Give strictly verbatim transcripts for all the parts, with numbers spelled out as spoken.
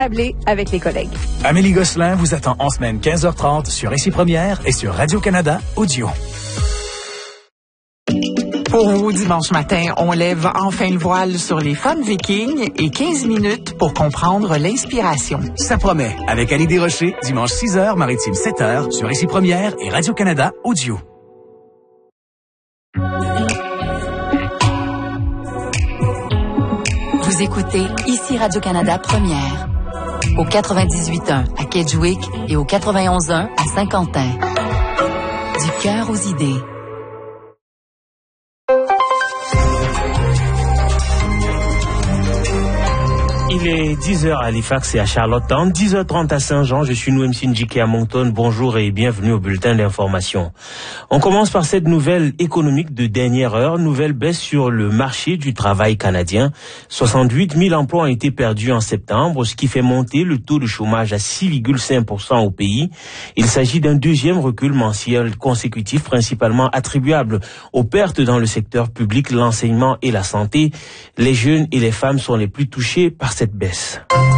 avec les collègues. Amélie Gosselin vous attend en semaine quinze heures trente sur Ici Première et sur Radio-Canada Audio. Pour vous, dimanche matin, on lève enfin le voile sur les femmes vikings et quinze minutes pour comprendre l'inspiration. Ça promet, avec Annie Desrochers, dimanche six heures, maritime sept heures, sur Ici Première et Radio-Canada Audio. Vous écoutez Ici Radio-Canada Première, au quatre-vingt-dix-huit point un à Kedgewick et au quatre-vingt-onze point un à Saint-Quentin. Du cœur aux idées. Il est dix heures à Halifax et à Charlottetown, dix heures trente à Saint-Jean. Je suis Nouem Sindjiki à Moncton. Bonjour et bienvenue au bulletin d'information. On commence par cette nouvelle économique de dernière heure. Nouvelle baisse sur le marché du travail canadien. soixante-huit mille emplois ont été perdus en septembre, ce qui fait monter le taux de chômage à six virgule cinq pour cent au pays. Il s'agit d'un deuxième recul mensuel consécutif, principalement attribuable aux pertes dans le secteur public, l'enseignement et la santé. Les jeunes et les femmes sont les plus touchés par cette baisse.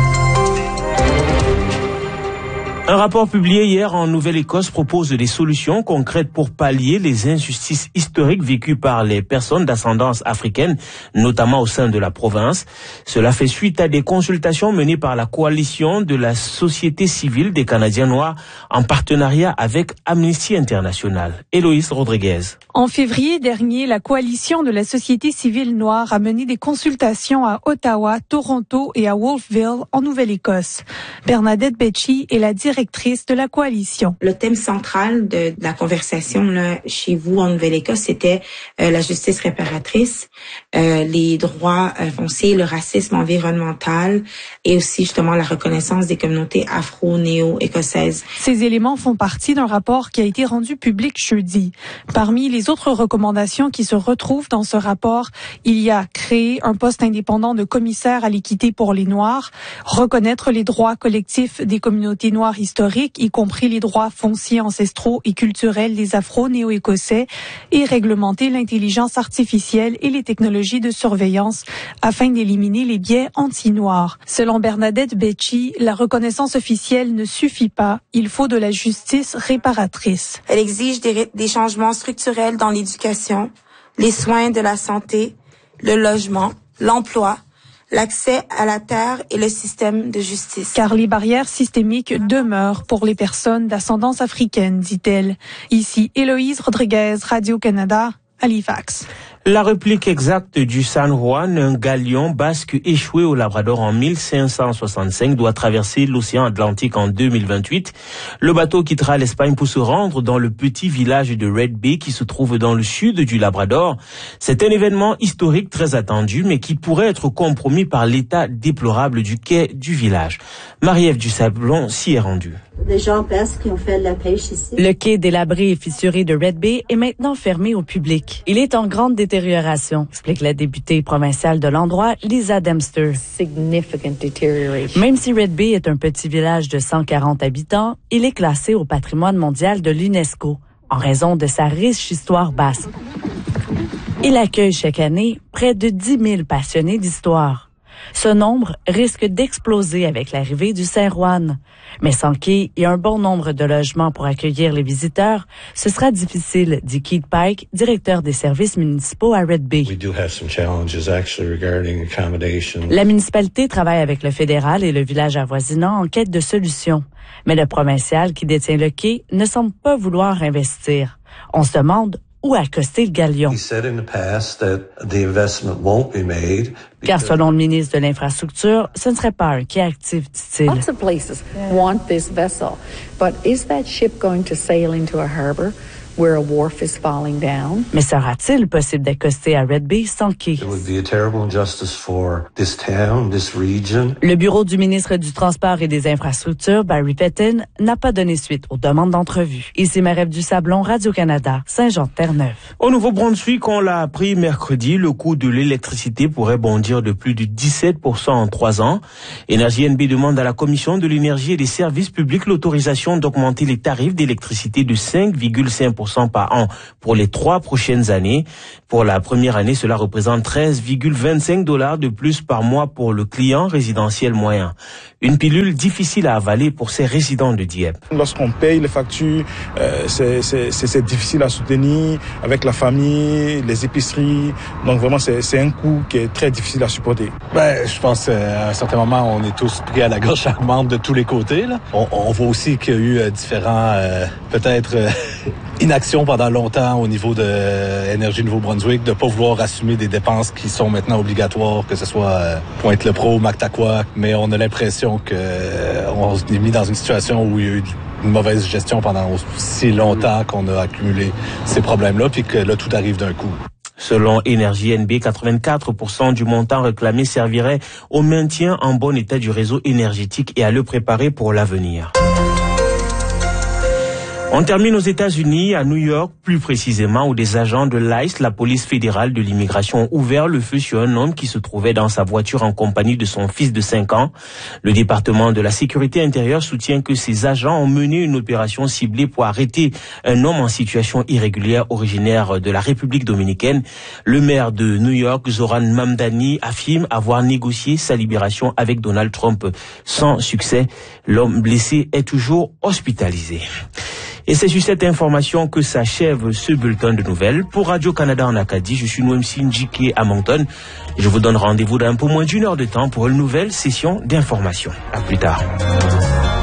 Un rapport publié hier en Nouvelle-Écosse propose des solutions concrètes pour pallier les injustices historiques vécues par les personnes d'ascendance africaine, notamment au sein de la province. Cela fait suite à des consultations menées par la coalition de la société civile des Canadiens noirs en partenariat avec Amnesty International. Héloïse Rodriguez. En février dernier, la coalition de la société civile noire a mené des consultations à Ottawa, Toronto et à Wolfville en Nouvelle-Écosse. Bernadette Becci est la directrice de la coalition. Le thème central de, de la conversation là, chez vous en Nouvelle-Écosse, c'était euh, la justice réparatrice, euh, les droits euh, fonciers, le racisme environnemental et aussi justement la reconnaissance des communautés afro-néo-écossaises. Ces éléments font partie d'un rapport qui a été rendu public jeudi. Parmi les autres recommandations qui se retrouvent dans ce rapport, il y a créer un poste indépendant de commissaire à l'équité pour les Noirs, reconnaître les droits collectifs des communautés noires historiques, y compris les droits fonciers ancestraux et culturels des Afro-Néo-Écossais, et réglementer l'intelligence artificielle et les technologies de surveillance afin d'éliminer les biais anti-noirs. Selon Bernadette Becci, la reconnaissance officielle ne suffit pas. Il faut de la justice réparatrice. Elle exige des, des changements structurels dans l'éducation, les soins de la santé, le logement, l'emploi, l'accès à la terre et le système de justice. Car les barrières systémiques demeurent pour les personnes d'ascendance africaine, dit-elle. Ici, Héloïse Rodriguez, Radio-Canada, Halifax. La réplique exacte du San Juan, un galion basque échoué au Labrador en mille cinq cent soixante-cinq, doit traverser l'océan Atlantique en deux mille vingt-huit. Le bateau quittera l'Espagne pour se rendre dans le petit village de Red Bay qui se trouve dans le sud du Labrador. C'est un événement historique très attendu, mais qui pourrait être compromis par l'état déplorable du quai du village. Marie-Ève Dusablon s'y est rendue. Les gens basques qui ont fait de la pêche ici. Le quai délabré et fissuré de Red Bay est maintenant fermé au public. Il est en grande détérioration, explique la députée provinciale de l'endroit, Lisa Dempster. Significant deterioration. Même si Red Bay est un petit village de cent quarante habitants, il est classé au patrimoine mondial de l'UNESCO en raison de sa riche histoire basque. Il accueille chaque année près de dix mille passionnés d'histoire. Ce nombre risque d'exploser avec l'arrivée du San Juan. Mais sans quai et un bon nombre de logements pour accueillir les visiteurs, ce sera difficile, dit Keith Pike, directeur des services municipaux à Red Bay. We do have some challenges actually regarding accommodation. La municipalité travaille avec le fédéral et le village avoisinant en quête de solutions. Mais le provincial qui détient le quai ne semble pas vouloir investir. On se demande où accoster le galion. Car selon le ministre de l'Infrastructure, ce ne serait pas un quai actif, dit-il. Lots of places want this vessel, but is that ship going to sail into a harbor where a wharf is falling down? Mais sera-t-il possible d'accoster à Red Bay sans quai? It would be a terrible injustice for this town, this region. Le bureau du ministre du Transport et des Infrastructures, Barry Pettin, n'a pas donné suite aux demandes d'entrevue. Ici Marie-Ève Dusablon, Radio-Canada, Saint-Jean-de-Terre-Neuve. Au Nouveau-Brunswick, on l'a appris mercredi, le coût de l'électricité pourrait bondir de plus de dix-sept pour cent en trois ans. Énergie N B demande à la Commission de l'énergie et des services publics l'autorisation d'augmenter les tarifs d'électricité de cinq virgule cinq pour cent pour cent par an pour les trois prochaines années. Pour la première année, cela représente treize virgule vingt-cinq dollars de plus par mois pour le client résidentiel moyen. Une pilule difficile à avaler pour ces résidents de Dieppe. Lorsqu'on paye les factures, euh, c'est, c'est, c'est difficile à soutenir avec la famille, les épiceries. Donc vraiment, c'est, c'est un coût qui est très difficile à supporter. Ben, je pense qu'à un certain moment, on est tous pris à la gorge charmante de tous les côtés. Là. On, on voit aussi qu'il y a eu euh, différents, euh, peut-être, euh, inactions pendant longtemps au niveau de euh, Énergie Nouveau-Brunswick, de ne pas vouloir assumer des dépenses qui sont maintenant obligatoires, que ce soit euh, Pointe-le-Pro, Mactaquac, mais on a l'impression qu'on euh, s'est mis dans une situation où il y a eu une mauvaise gestion pendant si longtemps qu'on a accumulé ces problèmes-là, puis que là, tout arrive d'un coup. Selon Énergie N B, quatre-vingt-quatre pour cent du montant réclamé servirait au maintien en bon état du réseau énergétique et à le préparer pour l'avenir. On termine aux États-Unis, à New York, plus précisément, où des agents de l'I C E, la police fédérale de l'immigration, ont ouvert le feu sur un homme qui se trouvait dans sa voiture en compagnie de son fils de cinq ans. Le département de la sécurité intérieure soutient que ces agents ont mené une opération ciblée pour arrêter un homme en situation irrégulière originaire de la République dominicaine. Le maire de New York, Zoran Mamdani, affirme avoir négocié sa libération avec Donald Trump sans succès. L'homme blessé est toujours hospitalisé. Et c'est sur cette information que s'achève ce bulletin de nouvelles. Pour Radio-Canada en Acadie, je suis Noemsi Njike à Moncton. Je vous donne rendez-vous dans un peu moins d'une heure de temps pour une nouvelle session d'information. À plus tard.